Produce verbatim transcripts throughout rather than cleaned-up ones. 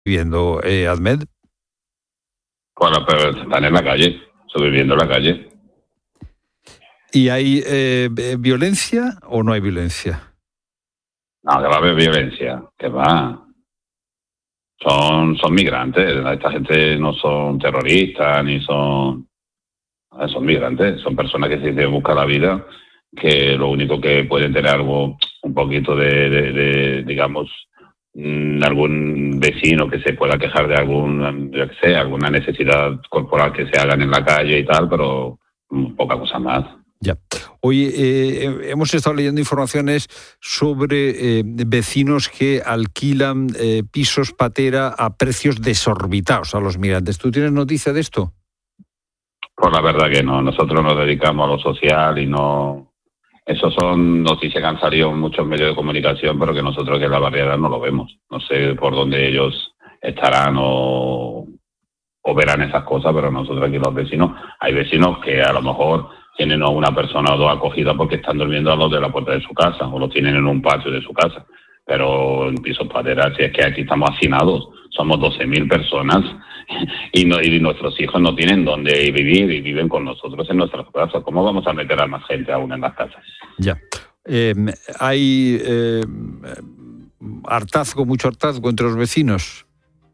viviendo, eh, Ahmed? Bueno, pero están en la calle, sobreviviendo en la calle. ¿Y hay eh, violencia o no hay violencia? No, que va a haber violencia, que va. Son, son migrantes, esta gente no son terroristas, ni son... Son migrantes, son personas que se buscan la vida, que lo único que pueden tener algo, un poquito de, de, de digamos, algún vecino que se pueda quejar de algún, yo que sé, alguna necesidad corporal que se hagan en la calle y tal, pero poca cosa más. Ya. Hoy eh, hemos estado leyendo informaciones sobre eh, vecinos que alquilan eh, pisos patera a precios desorbitados a los migrantes. ¿Tú tienes noticia de esto? Pues la verdad que no. Nosotros nos dedicamos a lo social y no... Eso son noticias que han salido en muchos medios de comunicación, pero que nosotros que en la barriada no lo vemos. No sé por dónde ellos estarán o, o verán esas cosas, pero nosotros aquí los vecinos... Hay vecinos que a lo mejor tienen a una persona o dos acogidas porque están durmiendo a los de la puerta de su casa o lo tienen en un patio de su casa. Pero en pisos pateras, si es que aquí estamos hacinados, somos doce mil personas y, no, y nuestros hijos no tienen dónde vivir y viven con nosotros en nuestras casas. ¿Cómo vamos a meter a más gente aún en las casas? Ya. Eh, ¿Hay eh, hartazgo, mucho hartazgo entre los vecinos?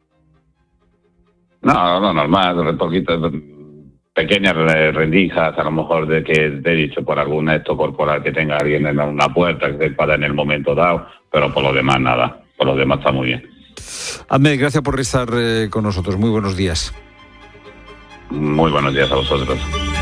No, no, normal, un poquito... pequeñas rendijas, a lo mejor de que te he dicho por algún acto corporal que tenga alguien en una puerta que se para en el momento dado, pero por lo demás nada, por lo demás está muy bien. Ahmed, gracias por estar eh, con nosotros, muy buenos días. Muy buenos días a vosotros.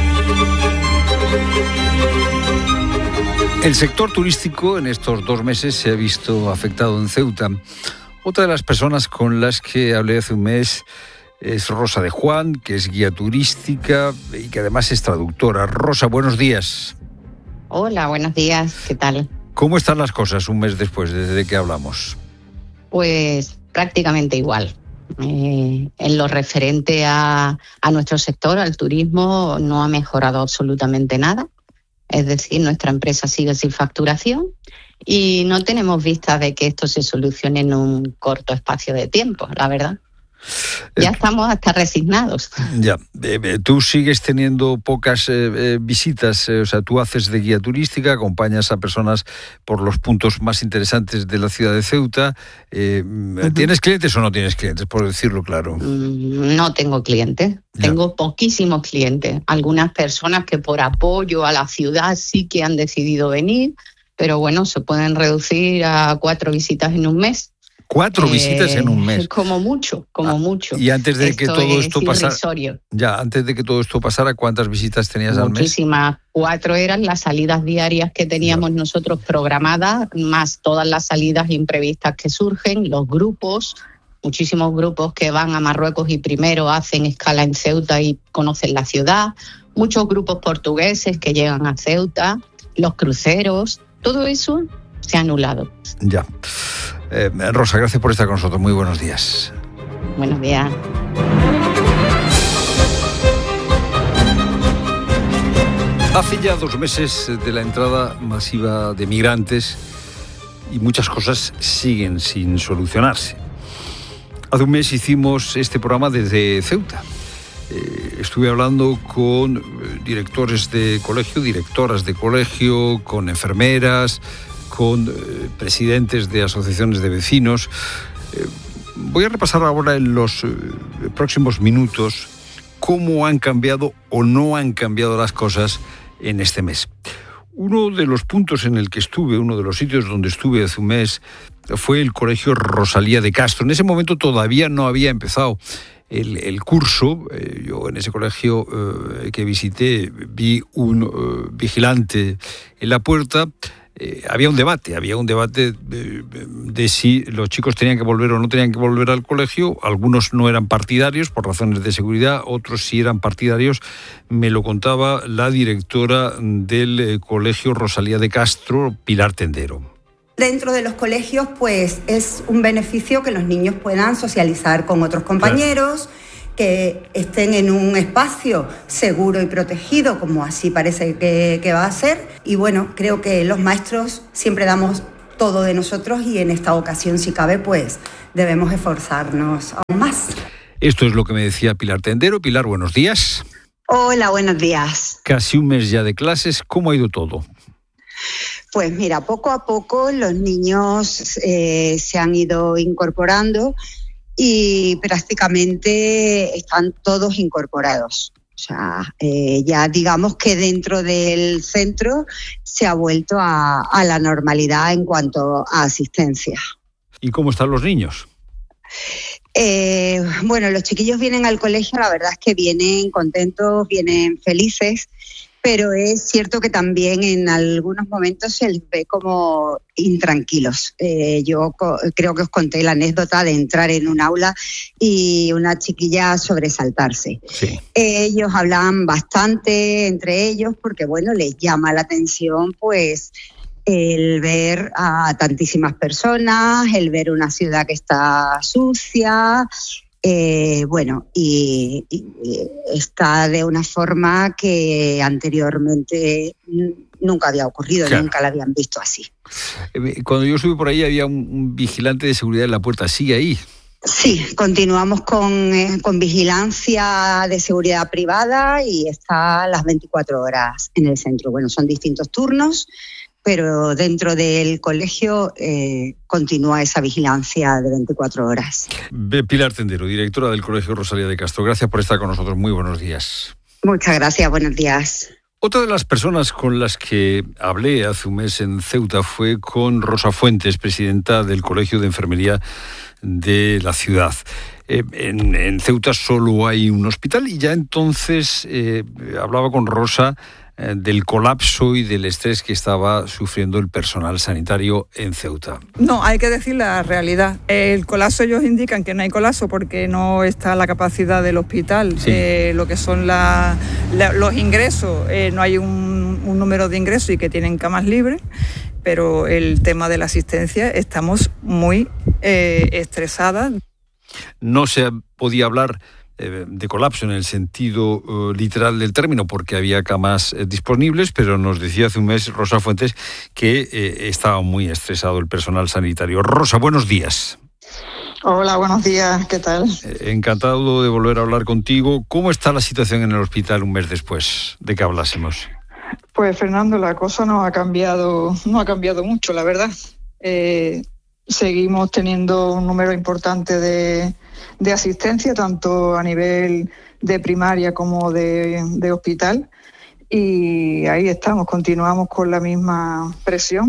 El sector turístico en estos dos meses se ha visto afectado en Ceuta. Otra de las personas con las que hablé hace un mes es Rosa de Juan, que es guía turística y que además es traductora. Rosa, buenos días. Hola, buenos días. ¿Qué tal? ¿Cómo están las cosas un mes después desde que hablamos? Pues prácticamente igual. Eh, en lo referente a, a nuestro sector, al turismo, no ha mejorado absolutamente nada. Es decir, nuestra empresa sigue sin facturación y no tenemos vistas de que esto se solucione en un corto espacio de tiempo, la verdad. Ya estamos hasta resignados. Ya, eh, tú sigues teniendo pocas eh, eh, visitas, eh, o sea, tú haces de guía turística, acompañas a personas por los puntos más interesantes de la ciudad de Ceuta. Eh, uh-huh. ¿Tienes clientes o no tienes clientes, por decirlo claro? No tengo clientes, ya. Tengo poquísimos clientes. Algunas personas que por apoyo a la ciudad sí que han decidido venir, pero bueno, se pueden reducir a cuatro visitas en un mes. Cuatro eh, visitas en un mes. Como mucho, como ah, mucho. Y antes de esto que todo esto pasara, irrisorio. ya, antes de que todo esto pasara, ¿cuántas visitas tenías al mes? Muchísimas. Cuatro eran las salidas diarias que teníamos ya. nosotros programadas, más todas las salidas imprevistas que surgen, los grupos, muchísimos grupos que van a Marruecos y primero hacen escala en Ceuta y conocen la ciudad, muchos grupos portugueses que llegan a Ceuta, los cruceros, todo eso se ha anulado. Ya. Eh, Rosa, gracias por estar con nosotros. Muy buenos días. Buenos días. Hace ya dos meses de la entrada masiva de migrantes y muchas cosas siguen sin solucionarse. Hace un mes hicimos este programa desde Ceuta. Eh, estuve hablando con directores de colegio, directoras de colegio, con enfermeras, con eh, presidentes de asociaciones de vecinos. Eh, voy a repasar ahora en los eh, próximos minutos cómo han cambiado o no han cambiado las cosas en este mes. Uno de los puntos en el que estuve, uno de los sitios donde estuve hace un mes, fue el Colegio Rosalía de Castro. En ese momento todavía no había empezado el, el curso. Eh, yo en ese colegio eh, que visité vi un eh, vigilante en la puerta. Eh, había un debate, había un debate de, de si los chicos tenían que volver o no tenían que volver al colegio. Algunos no eran partidarios por razones de seguridad, otros sí eran partidarios. Me lo contaba la directora del eh, Colegio Rosalía de Castro, Pilar Tendero. Dentro de los colegios, pues es un beneficio que los niños puedan socializar con otros compañeros, claro, que estén en un espacio seguro y protegido, como así parece que, que va a ser. Y bueno, creo que los maestros siempre damos todo de nosotros y en esta ocasión, si cabe, pues debemos esforzarnos aún más. Esto es lo que me decía Pilar Tendero. Pilar, buenos días. Hola, buenos días. Casi un mes ya de clases. ¿Cómo ha ido todo? Pues mira, poco a poco los niños eh, se han ido incorporando y prácticamente están todos incorporados. O sea, eh, ya digamos que dentro del centro se ha vuelto a, a la normalidad en cuanto a asistencia. ¿Y cómo están los niños? Eh, bueno, los chiquillos vienen al colegio, la verdad es que vienen contentos, vienen felices, pero es cierto que también en algunos momentos se les ve como intranquilos. Eh, yo co- creo que os conté la anécdota de entrar en un aula y una chiquilla sobresaltarse. Sí. Ellos hablan bastante entre ellos porque, bueno, les llama la atención, pues, el ver a tantísimas personas, el ver una ciudad que está sucia, eh, bueno, y, y está de una forma que anteriormente nunca había ocurrido, claro. Nunca la habían visto así. Cuando yo estuve por ahí había un, un vigilante de seguridad en la puerta, ¿sigue ahí? Sí, continuamos con, eh, con vigilancia de seguridad privada y está las veinticuatro horas en el centro. Bueno, son distintos turnos, pero dentro del colegio eh, continúa esa vigilancia de veinticuatro horas. Pilar Tendero, directora del Colegio Rosalía de Castro, gracias por estar con nosotros. Muy buenos días. Muchas gracias, buenos días. Otra de las personas con las que hablé hace un mes en Ceuta fue con Rosa Fuentes, presidenta del Colegio de Enfermería de la ciudad. Eh, en, en Ceuta solo hay un hospital y ya entonces eh, hablaba con Rosa del colapso y del estrés que estaba sufriendo el personal sanitario en Ceuta. No, hay que decir la realidad. El colapso, ellos indican que no hay colapso porque no está la capacidad del hospital. Sí. Eh, lo que son la, la, los ingresos, eh, no hay un, un número de ingresos y que tienen camas libres, pero el tema de la asistencia estamos muy eh, estresadas. No se podía hablar de colapso en el sentido uh, literal del término porque había camas eh, disponibles, pero nos decía hace un mes Rosa Fuentes que eh, estaba muy estresado el personal sanitario. Rosa, buenos días. Hola, buenos días, ¿qué tal? Eh, encantado de volver a hablar contigo. ¿Cómo está la situación en el hospital un mes después de que hablásemos? Pues Fernando, la cosa no ha cambiado, no ha cambiado mucho, la verdad. Eh, seguimos teniendo un número importante de de asistencia, tanto a nivel de primaria como de, de hospital, y ahí estamos, continuamos con la misma presión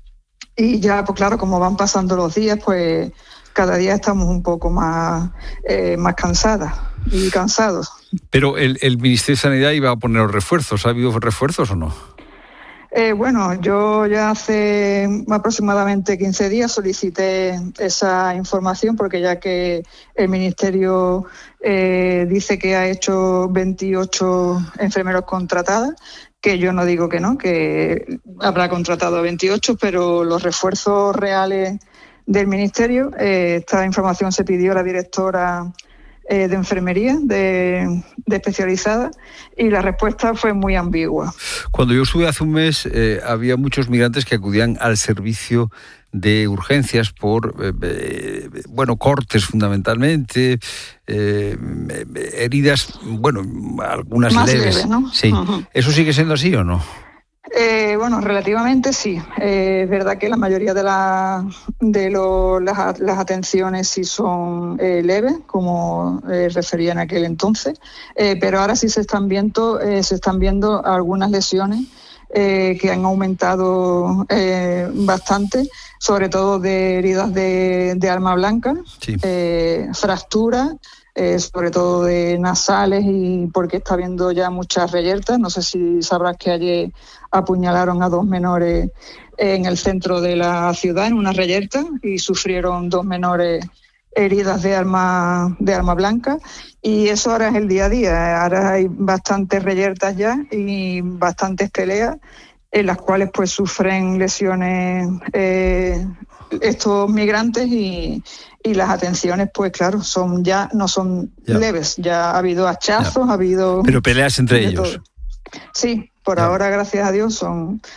y ya, pues claro, como van pasando los días, pues cada día estamos un poco más, eh, más cansadas y cansados. Pero el, el Ministerio de Sanidad iba a poner los refuerzos, ¿ha habido refuerzos o no? Eh, bueno, yo ya hace aproximadamente quince días solicité esa información porque ya que el Ministerio eh, dice que ha hecho veintiocho enfermeros contratadas, que yo no digo que no, que habrá contratado veintiocho, pero los refuerzos reales del Ministerio, eh, esta información se pidió a la directora de enfermería, de, de especializada, y la respuesta fue muy ambigua. Cuando yo estuve hace un mes, eh, había muchos migrantes que acudían al servicio de urgencias por, eh, eh, bueno, cortes fundamentalmente, eh, heridas, bueno, algunas más leves. Leve, ¿no? Sí. Uh-huh. ¿Eso sigue siendo así o no? Eh, bueno, relativamente sí. Eh, es verdad que la mayoría de, la, de lo, las, las atenciones sí son eh, leves, como eh, refería en aquel entonces, eh, pero ahora sí se están viendo, eh, se están viendo algunas lesiones eh, que han aumentado eh, bastante, sobre todo de heridas de, de arma blanca, sí. eh, fracturas. Eh, sobre todo de nasales, y porque está habiendo ya muchas reyertas. No sé si sabrás que ayer apuñalaron a dos menores en el centro de la ciudad, en una reyerta, y sufrieron dos menores heridas de arma, de arma blanca, y eso ahora es el día a día. Ahora hay bastantes reyertas ya y bastantes peleas en las cuales pues sufren lesiones eh, estos migrantes, y y las atenciones, pues claro, son ya no son ya. leves, ya ha habido hachazos, ya. ha habido... Pero peleas entre ellos. Todo. Sí, por ya. ahora, gracias a Dios, son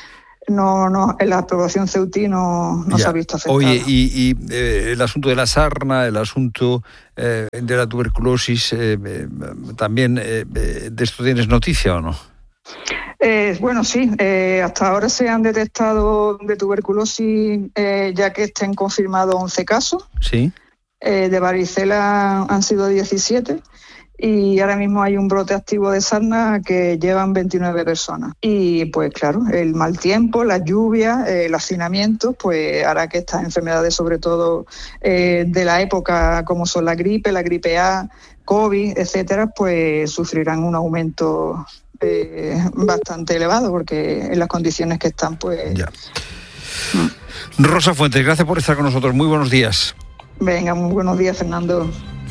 no, no, en la población ceutí no, no se ha visto afectada. Oye, y, y eh, el asunto de la sarna, el asunto eh, de la tuberculosis, eh, eh, también eh, ¿de esto tienes noticia o no? Eh, bueno, sí, eh, hasta ahora se han detectado de tuberculosis, eh, ya que estén confirmados once casos. Sí. Eh, de varicela han sido diecisiete y ahora mismo hay un brote activo de sarna que llevan veintinueve personas. Y pues claro, el mal tiempo, las lluvias, eh, el hacinamiento, pues hará que estas enfermedades, sobre todo eh, de la época, como son la gripe, la gripe A, COVID, etcétera, pues sufrirán un aumento eh, bastante elevado, porque en las condiciones que están, pues... Ya. Mm. Rosa Fuentes, gracias por estar con nosotros. Muy buenos días. Venga, muy buenos días, Fernando.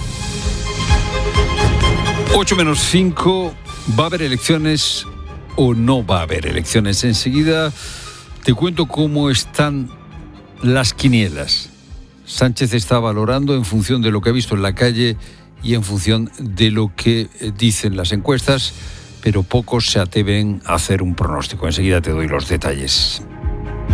ocho menos cinco, ¿va a haber elecciones o no va a haber elecciones? Enseguida te cuento cómo están las quinielas. Sánchez está valorando en función de lo que ha visto en la calle y en función de lo que dicen las encuestas, pero pocos se atreven a hacer un pronóstico. Enseguida te doy los detalles.